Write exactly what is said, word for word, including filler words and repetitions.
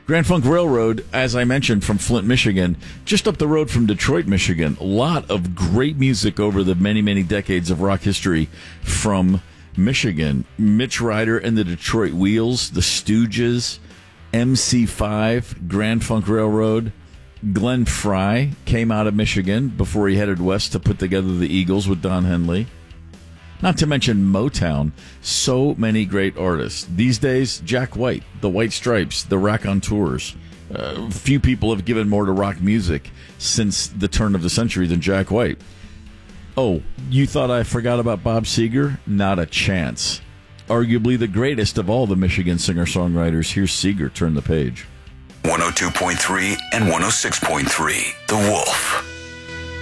Grand Funk Railroad, as I mentioned, from Flint, Michigan, just up the road from Detroit, Michigan. A lot of great music over the many, many decades of rock history from Michigan. Mitch Ryder and the Detroit Wheels, the Stooges, M C five, Grand Funk Railroad. Glenn Frey came out of Michigan before he headed west to put together the Eagles with Don Henley. Not to mention Motown. So many great artists. These days, Jack White, the White Stripes, the Raconteurs. Uh, few people have given more to rock music since the turn of the century than Jack White. Oh, you thought I forgot about Bob Seger? Not a chance. Arguably the greatest of all the Michigan singer-songwriters. Here's Seger, turn the page. one oh two point three and one oh six point three, The Wolf.